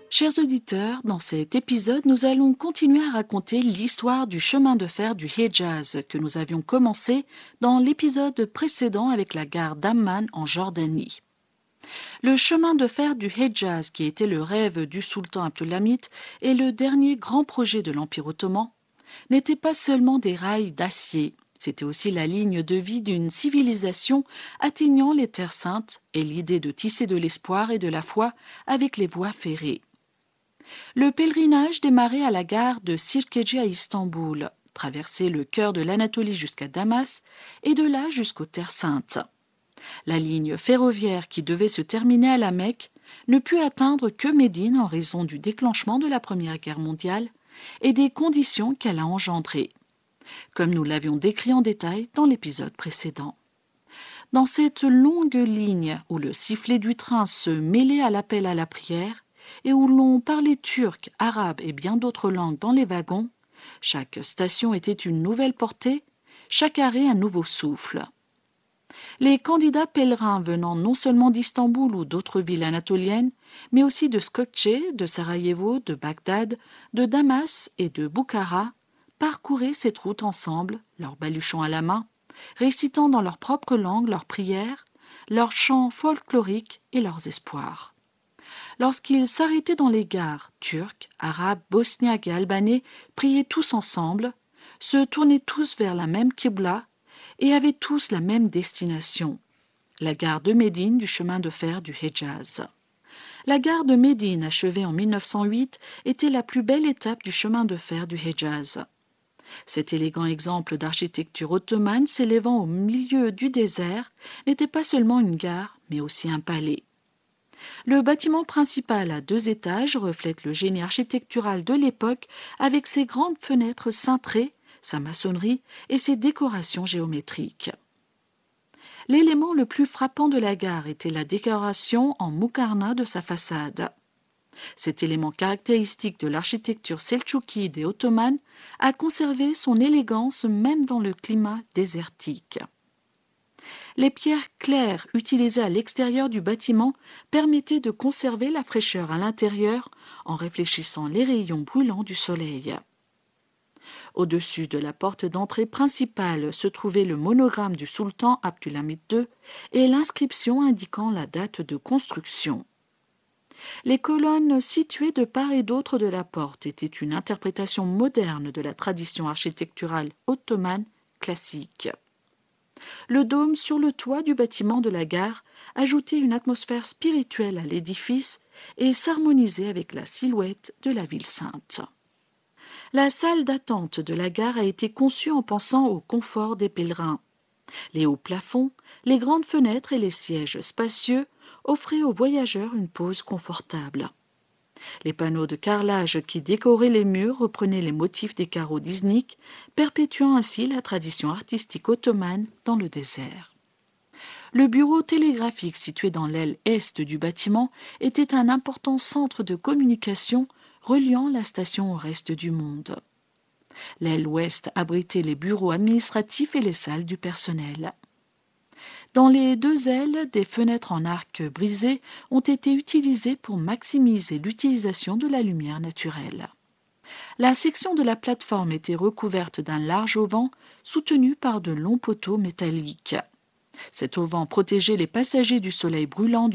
Chers auditeurs, dans cet épisode, nous allons continuer à raconter l'histoire du chemin de fer du Hejaz que nous avions commencé dans l'épisode précédent avec la gare d'Amman en Jordanie. Le chemin de fer du Hejaz, qui était le rêve du sultan Abdulhamid et le dernier grand projet de l'Empire ottoman, n'était pas seulement des rails d'acier, c'était aussi la ligne de vie d'une civilisation atteignant les terres saintes et l'idée de tisser de l'espoir et de la foi avec les voies ferrées. Le pèlerinage démarrait à la gare de Sirkeci à Istanbul, traversait le cœur de l'Anatolie jusqu'à Damas et de là jusqu'aux Terres Saintes. La ligne ferroviaire qui devait se terminer à la Mecque ne put atteindre que Médine en raison du déclenchement de la Première Guerre mondiale et des conditions qu'elle a engendrées, comme nous l'avions décrit en détail dans l'épisode précédent. Dans cette longue ligne où le sifflet du train se mêlait à l'appel à la prière, et où l'on parlait turc, arabe et bien d'autres langues dans les wagons, chaque station était une nouvelle portée, chaque arrêt un nouveau souffle. Les candidats pèlerins venant non seulement d'Istanbul ou d'autres villes anatoliennes, mais aussi de Skopje, de Sarajevo, de Bagdad, de Damas et de Boukhara, parcouraient cette route ensemble, leurs baluchons à la main, récitant dans leur propre langue leurs prières, leurs chants folkloriques et leurs espoirs. Lorsqu'ils s'arrêtaient dans les gares, Turcs, Arabes, Bosniaques et Albanais priaient tous ensemble, se tournaient tous vers la même Qibla et avaient tous la même destination, la gare de Médine du chemin de fer du Hejaz. La gare de Médine, achevée en 1908, était la plus belle étape du chemin de fer du Hejaz. Cet élégant exemple d'architecture ottomane s'élevant au milieu du désert n'était pas seulement une gare, mais aussi un palais. Le bâtiment principal à 2 étages reflète le génie architectural de l'époque avec ses grandes fenêtres cintrées, sa maçonnerie et ses décorations géométriques. L'élément le plus frappant de la gare était la décoration en muqarna de sa façade. Cet élément caractéristique de l'architecture seltchoukide et ottomane a conservé son élégance même dans le climat désertique. Les pierres claires utilisées à l'extérieur du bâtiment permettaient de conserver la fraîcheur à l'intérieur en réfléchissant les rayons brûlants du soleil. Au-dessus de la porte d'entrée principale se trouvait le monogramme du sultan Abdulhamid II et l'inscription indiquant la date de construction. Les colonnes situées de part et d'autre de la porte étaient une interprétation moderne de la tradition architecturale ottomane classique. Le dôme sur le toit du bâtiment de la gare ajoutait une atmosphère spirituelle à l'édifice et s'harmonisait avec la silhouette de la ville sainte. La salle d'attente de la gare a été conçue en pensant au confort des pèlerins. Les hauts plafonds, les grandes fenêtres et les sièges spacieux offraient aux voyageurs une pause confortable. Les panneaux de carrelage qui décoraient les murs reprenaient les motifs des carreaux d'Iznik, perpétuant ainsi la tradition artistique ottomane dans le désert. Le bureau télégraphique situé dans l'aile est du bâtiment était un important centre de communication reliant la station au reste du monde. L'aile ouest abritait les bureaux administratifs et les salles du personnel. Dans les 2 ailes, des fenêtres en arc brisé ont été utilisées pour maximiser l'utilisation de la lumière naturelle. La section de la plateforme était recouverte d'un large auvent soutenu par de longs poteaux métalliques. Cet auvent protégeait les passagers du soleil brûlant